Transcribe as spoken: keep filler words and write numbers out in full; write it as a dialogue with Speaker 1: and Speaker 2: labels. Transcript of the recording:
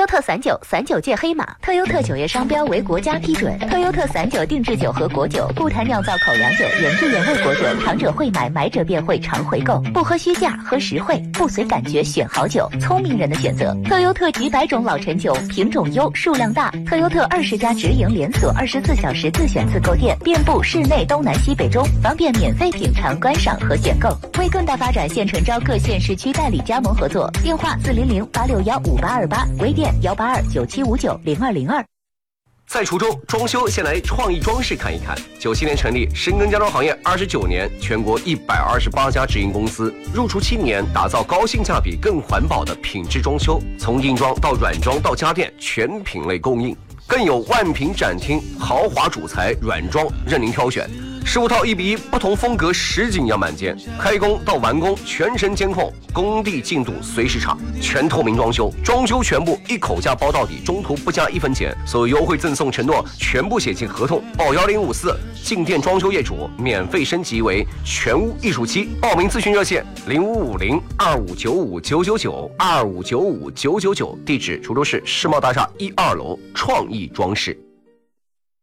Speaker 1: 优特散酒，散酒界黑马，特优特酒业商标为国家批准。特优特散酒定制酒和果酒，不谈酿造口粮酒、原汁原味果酒，尝者会买，买者便会常回购。不喝虚价，喝实惠，不随感觉选好酒，聪明人的选择。特优特几百种老陈酒，品种优，数量大。特优特二十家直营连锁，二十四小时自选自购店，遍布市内东南西北中，方便免费品尝、观赏和选购。为更大发展，现诚招各县市区代理加盟合作，电话四零零八六幺五八二八，微店幺八二九七五九零二零二。
Speaker 2: 在滁州装修，先来创意装饰看一看。九七年成立，深耕家装行业二十九年，全国一百二十八家直营公司，入驻七年，打造高性价比、更环保的品质装修，从硬装到软装到家电，全品类供应，更有万品展厅，豪华主材软装任您挑选。十五套一比一，不同风格实景样板间，开工到完工全程监控，工地进度随时查，全透明装修，装修全部一口价包到底，中途不加一分钱，所有优惠赠送承诺全部写进合同，报幺零五四，进店装修业主免费升级为全屋艺术漆，报名咨询热线零五五零二五九五九九九二五九五九九九，地址滁州市世贸大厦一二楼创意装饰。